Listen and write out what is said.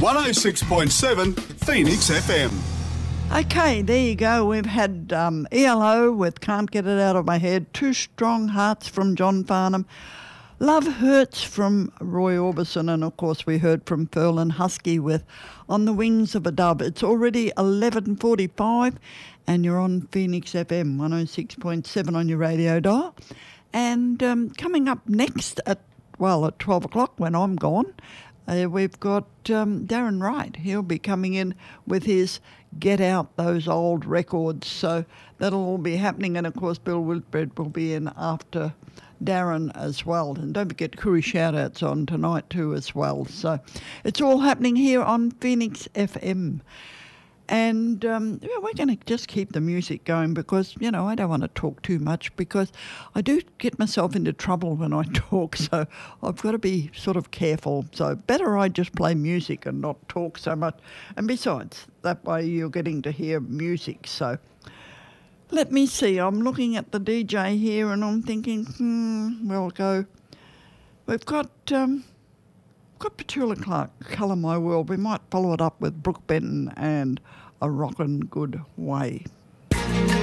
106.7 Phoenix FM. Okay, there you go. We've had ELO with Can't Get It Out of My Head, Two Strong Hearts from John Farnham, Love Hurts from Roy Orbison, and of course we heard from Ferlin Husky with On the Wings of a Dove. It's already 11:45 and you're on Phoenix FM 106.7 on your radio dial. And coming up next at 12 o'clock when I'm gone, we've got Darren Wright. He'll be coming in with his Get Out Those Old Records. So that'll all be happening. And, of course, Bill Whitbread will be in after Darren as well. And don't forget Koori Shoutouts on tonight too as well. So it's all happening here on Phoenix FM. And we're going to just keep the music going because, I don't want to talk too much because I do get myself into trouble when I talk, so I've got to be sort of careful. So better I just play music and not talk so much. And besides, that way you're getting to hear music. So let me see. I'm looking at the DJ here and I'm thinking, we'll go. We've got Petula Clark, Colour My World. We might follow it up with Brooke Benton and A Rockin' Good Way.